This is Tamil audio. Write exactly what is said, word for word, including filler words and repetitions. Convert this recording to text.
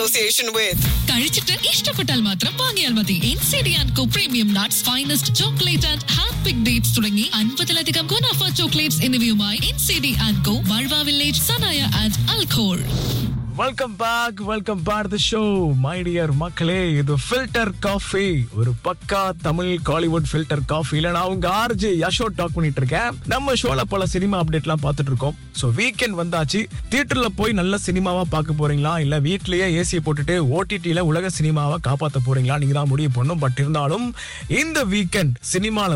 association with. കഴിച്ചിട്ട് ഇഷ്ടപ്പെട്ടാൽ മാത്രം വാങ്ങിയാൽ മതി. N C D and co premium nuts, finest chocolate and hand pick dates തുടങ്ങി അൻപതിലധികം ഗുണാഫ ചോക്ലേറ്റ്സ് എന്നിവയുമായി N C D and co, ബൾവ village, Sanaya and അൽഖോൾ. Welcome back welcome back the show my dear மக்களே. இது ஃபில்டர் காஃபி, ஒரு பக்கா தமிழ் காலிவுட் ஃபில்டர் காஃபில நான் உங்க ஆர்ஜே யஷோ டாக் பண்ணிட்டு இருக்கேன். நம்ம ஷோல பல சினிமா அப்டேட்லாம் பார்த்துட்டு இருக்கோம். ஸோ வீக்கெண்ட் வந்தாச்சு. தியேட்டர்ல போய் நல்ல சினிமாவா பார்க்க போறீங்களா, இல்ல வீட்லயே ஏசி போட்டுட்டு ஓடிடில உலக சினிமாவை காப்பாற்ற போறீங்களா, நீங்க தான் முடிவு பண்ணும். பட் இருந்தாலும் இந்த வீக்கெண்ட் சினிமால